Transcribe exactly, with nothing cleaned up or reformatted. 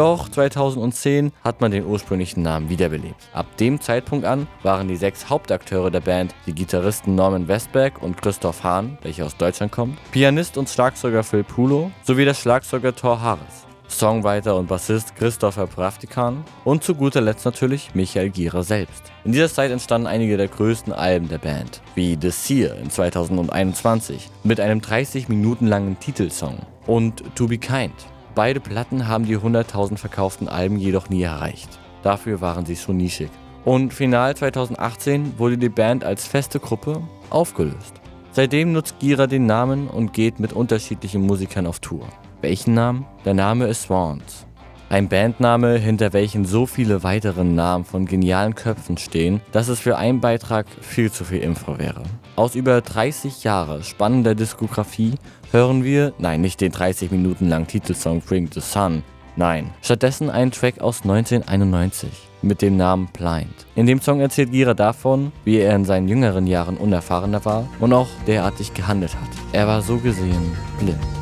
Doch zweitausendzehn hat man den ursprünglichen Namen wiederbelebt. Ab dem Zeitpunkt an waren die sechs Hauptakteure der Band die Gitarristen Norman Westberg und Christoph Hahn, welcher aus Deutschland kommt, Pianist und Schlagzeuger Phil Pulo sowie der Schlagzeuger Thor Harris, Songwriter und Bassist Christopher Pravtikan und zu guter Letzt natürlich Michael Gira selbst. In dieser Zeit entstanden einige der größten Alben der Band, wie The Seer in zweitausendeinundzwanzig mit einem dreißig Minuten langen Titelsong und To Be Kind. Beide Platten haben die hunderttausend verkauften Alben jedoch nie erreicht. Dafür waren sie zu nischig. Und final zweitausendachtzehn wurde die Band als feste Gruppe aufgelöst. Seitdem nutzt Gira den Namen und geht mit unterschiedlichen Musikern auf Tour. Welchen Namen? Der Name ist Swans. Ein Bandname, hinter welchen so viele weitere Namen von genialen Köpfen stehen, dass es für einen Beitrag viel zu viel Info wäre. Aus über dreißig Jahre spannender Diskografie hören wir, nein, nicht den dreißig Minuten langen Titelsong Bring the Sun, nein, stattdessen einen Track aus neunzehnhunderteinundneunzig mit dem Namen Blind. In dem Song erzählt Gira davon, wie er in seinen jüngeren Jahren unerfahrener war und auch derartig gehandelt hat. Er war so gesehen blind.